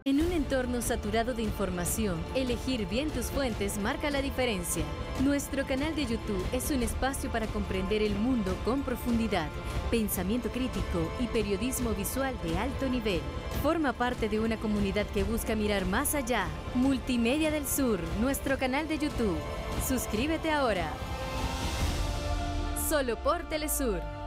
En un entorno saturado de información, elegir bien tus fuentes marca la diferencia. Nuestro canal de YouTube es un espacio para comprender el mundo con profundidad, pensamiento crítico y periodismo visual de alto nivel. Forma parte de una comunidad que busca mirar más allá. Multimedia del Sur, nuestro canal de YouTube. Suscríbete ahora. Solo por Telesur.